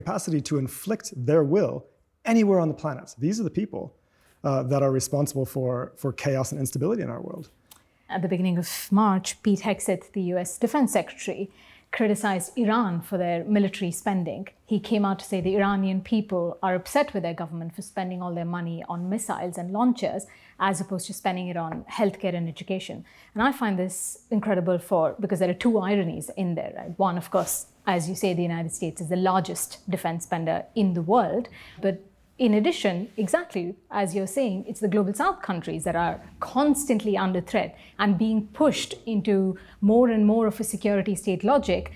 capacity to inflict their will anywhere on the planet. These are the people that are responsible for chaos and instability in our world. At the beginning of March, Pete Hegseth, the US Defense Secretary, criticized Iran for their military spending. He came out to say the Iranian people are upset with their government for spending all their money on missiles and launchers as opposed to spending it on healthcare and education. And I find this incredible because there are two ironies in there. Right? One, of course, as you say, the United States is the largest defense spender in the world. But in addition, exactly as you're saying, it's the Global South countries that are constantly under threat and being pushed into more and more of a security state logic,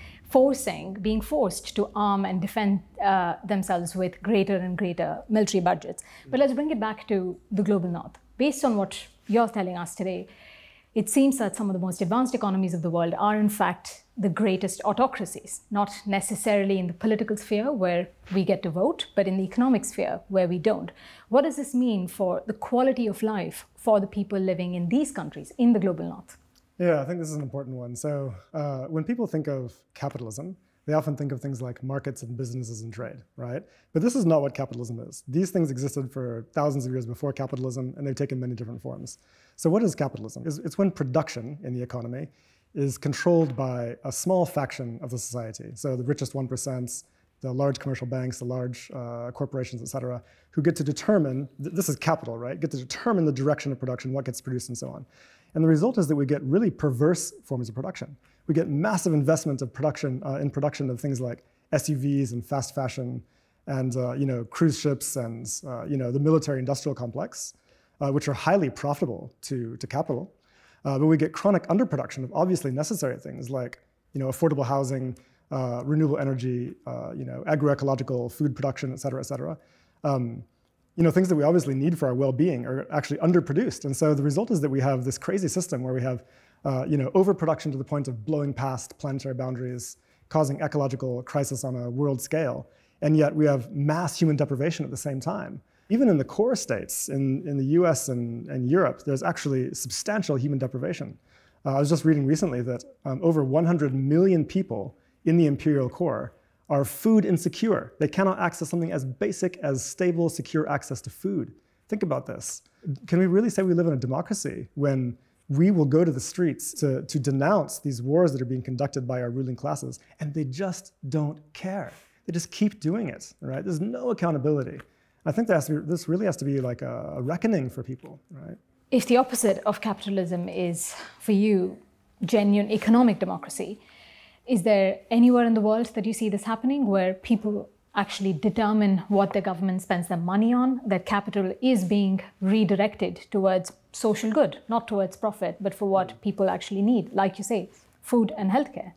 being forced to arm and defend themselves with greater and greater military budgets. But let's bring it back to the Global North. Based on what you're telling us today, it seems that some of the most advanced economies of the world are in fact the greatest autocracies, not necessarily in the political sphere where we get to vote, but in the economic sphere where we don't. What does this mean for the quality of life for the people living in these countries, in the Global North? Yeah, I think this is an important one. So when people think of capitalism, they often think of things like markets and businesses and trade, right? But this is not what capitalism is. These things existed for thousands of years before capitalism, and they've taken many different forms. So what is capitalism? It's when production in the economy is controlled by a small faction of the society. So the richest 1%, the large commercial banks, the large corporations, et cetera, who get to determine, this is capital, right? Get to determine the direction of production, what gets produced and so on. And the result is that we get really perverse forms of production. We get massive investment of production in production of things like SUVs and fast fashion and cruise ships and the military industrial complex, which are highly profitable to capital. But we get chronic underproduction of obviously necessary things like affordable housing, renewable energy, agroecological food production, et cetera, et cetera. Things that we obviously need for our well-being are actually underproduced. And so the result is that we have this crazy system where we have overproduction to the point of blowing past planetary boundaries, causing ecological crisis on a world scale. And yet we have mass human deprivation at the same time. Even in the core states, in the US and Europe, there's actually substantial human deprivation. I was just reading recently that over 100 million people in the imperial core are food insecure. They cannot access something as basic as stable, secure access to food. Think about this. Can we really say we live in a democracy when we will go to the streets to denounce these wars that are being conducted by our ruling classes, and they just don't care? They just keep doing it, right? There's no accountability. I think this really has to be like a reckoning for people, right? If the opposite of capitalism is, for you, genuine economic democracy, is there anywhere in the world that you see this happening where people actually determine what their government spends their money on, that capital is being redirected towards social good, not towards profit, but for what people actually need, like you say, food and healthcare?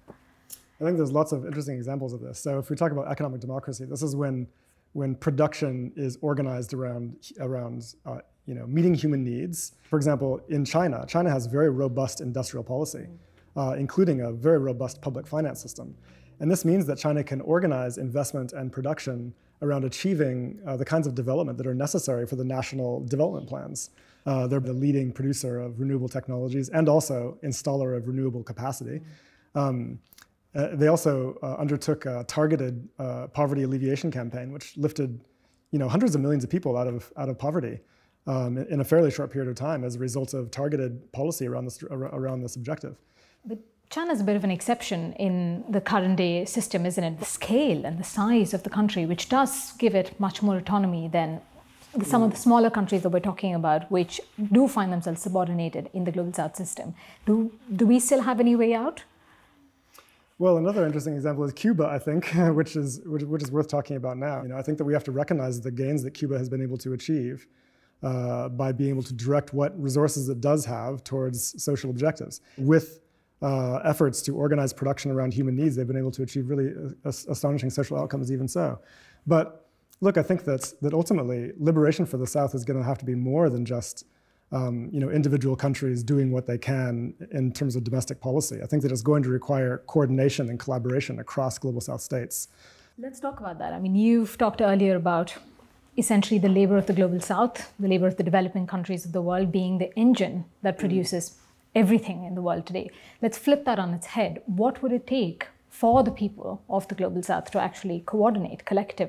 I think there's lots of interesting examples of this. So if we talk about economic democracy, this is when production is organized around meeting human needs. For example, in China has very robust industrial policy, including a very robust public finance system. And this means that China can organize investment and production around achieving the kinds of development that are necessary for the national development plans. They're the leading producer of renewable technologies and also installer of renewable capacity. They also undertook a targeted poverty alleviation campaign, which lifted hundreds of millions of people out of poverty in a fairly short period of time as a result of targeted policy around this objective. But China's a bit of an exception in the current day system, isn't it? The scale and the size of the country, which does give it much more autonomy than some of the smaller countries that we're talking about, which do find themselves subordinated in the Global South system. Do we still have any way out? Well, another interesting example is Cuba, I think, which is worth talking about now. I think that we have to recognize the gains that Cuba has been able to achieve by being able to direct what resources it does have towards social objectives. With efforts to organize production around human needs, they've been able to achieve really astonishing social outcomes even so. But look, I think that ultimately liberation for the South is going to have to be more than just individual countries doing what they can in terms of domestic policy. I think that it's going to require coordination and collaboration across Global South states. Let's talk about that. I mean, you've talked earlier about essentially the labor of the Global South, the labor of the developing countries of the world being the engine that produces everything in the world today. Let's flip that on its head. What would it take for the people of the Global South to actually coordinate collectively.